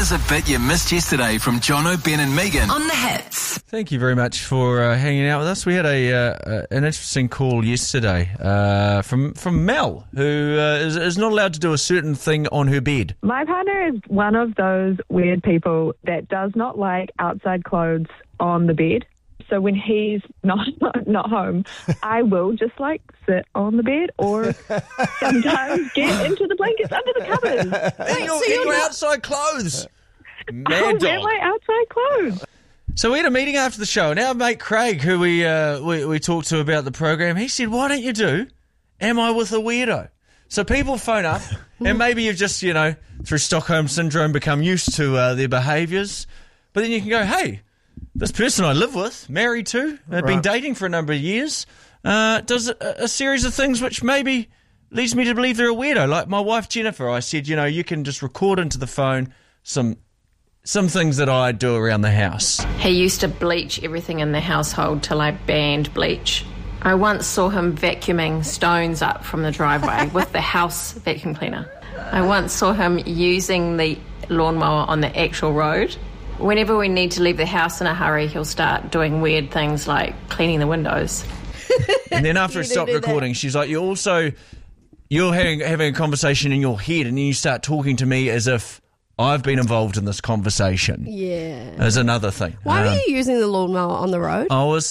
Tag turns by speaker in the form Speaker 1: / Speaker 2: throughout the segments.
Speaker 1: Here's a bit you missed yesterday from Jono, Ben and Megan on The Hits.
Speaker 2: Thank you very much for hanging out with us. We had an interesting call yesterday from Mel, who is not allowed to do a certain thing on her bed.
Speaker 3: My partner is one of those weird people that does not like outside clothes on the bed. So when he's not home, I will just sit on the bed or sometimes get into the blankets under the covers.
Speaker 2: In your outside clothes.
Speaker 3: I'll wear my outside clothes.
Speaker 2: So we had a meeting after the show, and our mate Craig, who we talked to about the program, he said, "Why don't you do Am I with a Weirdo?" So people phone up, and maybe you've just, through Stockholm Syndrome, become used to their behaviours, but then you can go, hey, this person I live with, married to, been dating for a number of years, does a series of things which maybe leads me to believe they're a weirdo. Like my wife Jennifer, I said, you can just record into the phone some things that I do around the house.
Speaker 4: He used to bleach everything in the household till I banned bleach. I once saw him vacuuming stones up from the driveway with the house vacuum cleaner. I once saw him using the lawnmower on the actual road. Whenever we need to leave the house in a hurry, he'll start doing weird things like cleaning the windows.
Speaker 2: And then after it stopped recording, she's like, you're having a conversation in your head, and then you start talking to me as if I've been involved in this conversation.
Speaker 5: Yeah.
Speaker 2: As another thing.
Speaker 5: Why were you using the lawnmower on the road?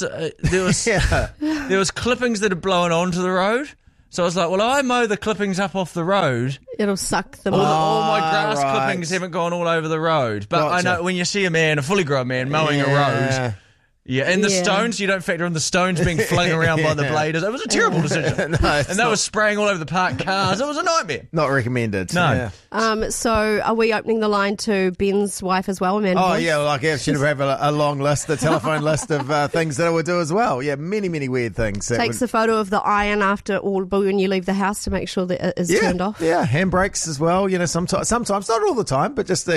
Speaker 2: There was clippings that had blown onto the road. So I was like, well, I mow the clippings up off the road.
Speaker 5: It'll suck them
Speaker 2: all my grass clippings haven't gone all over the road. But I know when you see a fully grown man mowing a road. Yeah, and the stones, you don't factor in the stones being flung around by the blade. It was a terrible decision. They were spraying all over the parked cars. It was a nightmare.
Speaker 6: Not recommended.
Speaker 2: No.
Speaker 6: Yeah.
Speaker 5: So are we opening the line to Ben's wife as well, Amanda?
Speaker 6: Oh, yeah, should have a long list, a telephone list of things that I would do as well. Yeah, many, many weird things.
Speaker 5: Takes a photo of the iron after when you leave the house to make sure that it is turned off.
Speaker 6: Yeah, handbrakes as well. Sometimes, not all the time, but just,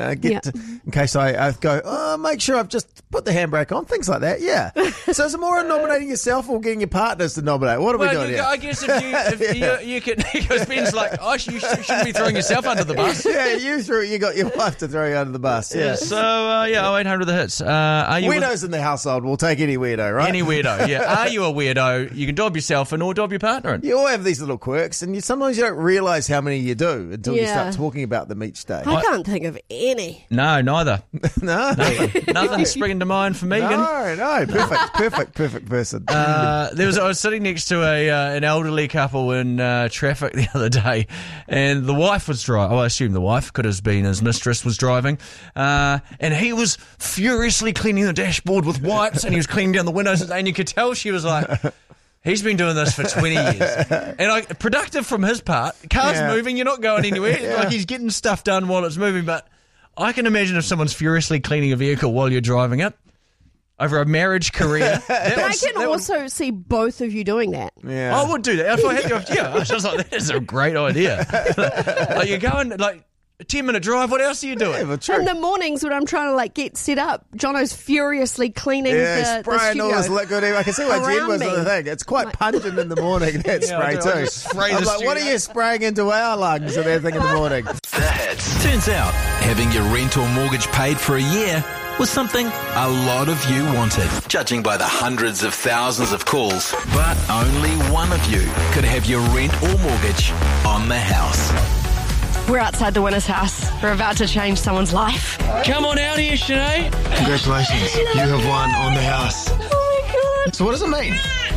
Speaker 6: in case I go, make sure I've just put the handbrake on. Things like that, yeah. So is it more on nominating yourself or getting your partners to nominate? What are we doing here?
Speaker 2: I guess if you can, because Ben's like, you shouldn't be throwing yourself under the bus.
Speaker 6: Yeah, you got your wife to throw you under the bus. Yeah.
Speaker 2: So 0800 the hits. Are you
Speaker 6: weirdos in the household? We'll take any weirdo, right?
Speaker 2: Any weirdo. Yeah. Are you a weirdo? You can dob yourself in or dob your partner in.
Speaker 6: You all have these little quirks, and sometimes you don't realise how many you do until you start talking about them each day.
Speaker 5: I can't think of any.
Speaker 2: No, neither.
Speaker 6: No,
Speaker 2: nothing's springing to mind for Megan.
Speaker 6: No, perfect person.
Speaker 2: I was sitting next to an elderly couple in traffic the other day, and the wife was driving. I assume the wife, could have been his mistress, was driving, and he was furiously cleaning the dashboard with wipes, and he was cleaning down the windows, and you could tell she was like, he's been doing this for 20 years. And productive from his part. Car's moving, you're not going anywhere. Like he's getting stuff done while it's moving, but I can imagine if someone's furiously cleaning a vehicle while you're driving it, over a marriage career.
Speaker 5: I can also see both of you doing that.
Speaker 6: Yeah.
Speaker 2: I would do that. If I had I was just like, that is a great idea. Like you're going, a 10-minute drive, what else are you doing?
Speaker 6: Yeah,
Speaker 5: in the mornings when I'm trying to get set up, Jono's furiously cleaning the
Speaker 6: spraying all this liquid. I can see why Jen was on the thing. It's quite pungent in the morning, that spray too.
Speaker 2: Spray
Speaker 6: I'm like, what are you spraying into our lungs and everything in the morning?
Speaker 1: The Hits. Turns out, having your rent or mortgage paid for a year was something a lot of you wanted, judging by the hundreds of thousands of calls. But only one of you could have your rent or mortgage on the house.
Speaker 4: We're outside the winner's house. We're about to change someone's life.
Speaker 2: Come on out here, Sinead.
Speaker 7: Congratulations. You have won on the house.
Speaker 4: Oh my God.
Speaker 7: So what does it mean?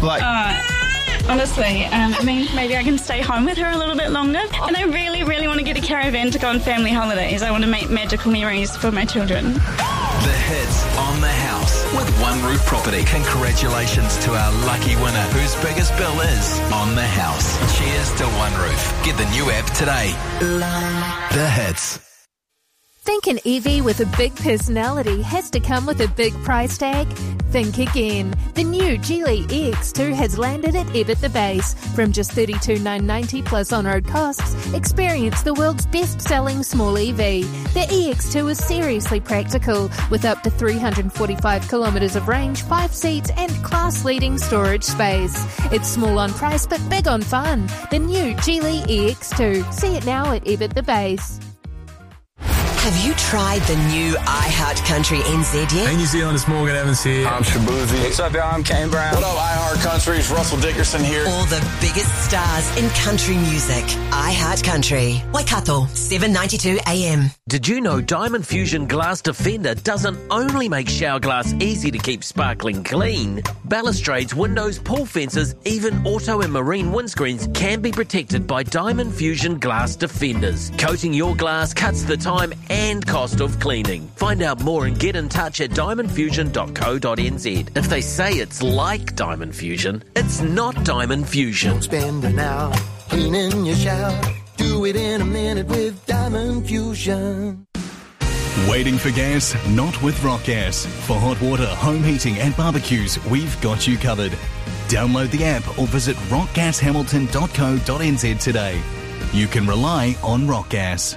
Speaker 8: Honestly, it means maybe I can stay home with her a little bit longer. And I really, really want to get a caravan to go on family holidays. I want to make magical memories for my children.
Speaker 1: The Hits on the house with One Roof Property. Congratulations to our lucky winner, whose biggest bill is on the house. Cheers to One Roof. Get the new app today. The Hits.
Speaker 9: Think an EV with a big personality has to come with a big price tag? Think again. The new Geely EX2 has landed at Ebb at the Base. From just $32,990 plus on-road costs, experience the world's best-selling small EV. The EX2 is seriously practical, with up to 345 kilometres of range, 5 seats and class-leading storage space. It's small on price but big on fun. The new Geely EX2. See it now at Ebb at the Base.
Speaker 10: Have you tried the new iHeart Country NZ yet?
Speaker 11: Hey New Zealand, it's Morgan Evans here.
Speaker 12: I'm Shabuzi.
Speaker 11: What's up, y'all? I'm Kane Brown.
Speaker 12: What up, iHeart Country? It's Russell Dickerson here.
Speaker 10: All the biggest stars in country music. iHeart Country. Waikato, 7:92 AM.
Speaker 13: Did you know Diamond Fusion Glass Defender doesn't only make shower glass easy to keep sparkling clean? Balustrades, windows, pool fences, even auto and marine windscreens can be protected by Diamond Fusion Glass Defenders. Coating your glass cuts the time and cost of cleaning. Find out more and get in touch at diamondfusion.co.nz. If they say it's like Diamond Fusion, it's not Diamond Fusion.
Speaker 14: Don't spend an hour cleaning your shower. Do it in a minute with Diamond Fusion.
Speaker 15: Waiting for gas? Not with Rock Gas. For hot water, home heating and barbecues, we've got you covered. Download the app or visit rockgashamilton.co.nz today. You can rely on Rock Gas.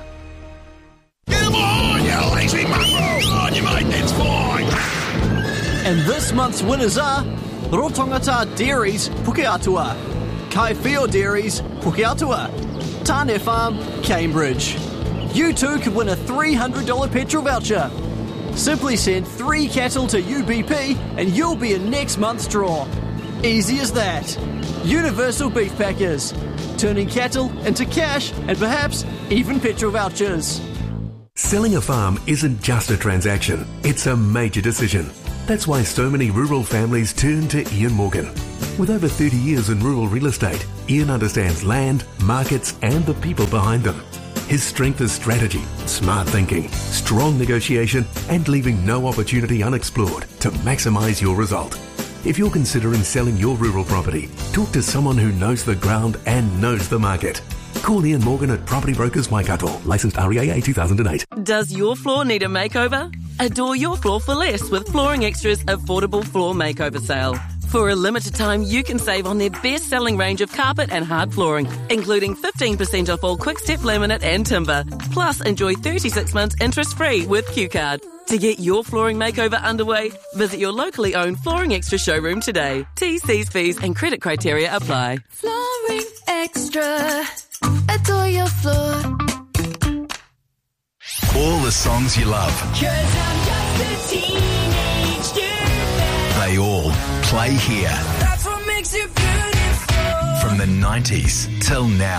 Speaker 16: Come on, you lazy mongrel! On you, mate, that's fine!
Speaker 17: And this month's winners are Rotongata Dairies, Pukeatua, Kaifeo Dairies, Pukeatua, Tane Farm, Cambridge. You too could win a $300 petrol voucher. Simply send 3 cattle to UBP and you'll be in next month's draw. Easy as that. Universal Beef Packers, turning cattle into cash and perhaps even petrol vouchers.
Speaker 18: Selling a farm isn't just a transaction, it's a major decision. That's why so many rural families turn to Ian Morgan. With over 30 years in rural real estate, Ian understands land, markets, and the people behind them. His strength is strategy, smart thinking, strong negotiation, and leaving no opportunity unexplored to maximise your result. If you're considering selling your rural property, talk to someone who knows the ground and knows the market. Call Ian Morgan at Property Brokers Waikato, licensed REAA 2008.
Speaker 19: Does your floor need a makeover? Adore your floor for less with Flooring Extra's affordable floor makeover sale. For a limited time, you can save on their best-selling range of carpet and hard flooring, including 15% off all quick-step laminate and timber. Plus, enjoy 36 months interest-free with Q-Card. To get your flooring makeover underway, visit your locally owned Flooring Extra showroom today. T's, C's, fees and credit criteria apply.
Speaker 20: Flooring Extra. Adore your floor.
Speaker 1: All the songs you love.
Speaker 20: 'Cause I'm just a teenage dirtbag.
Speaker 1: They all play here.
Speaker 20: That's what makes it beautiful.
Speaker 1: From the 90s till now.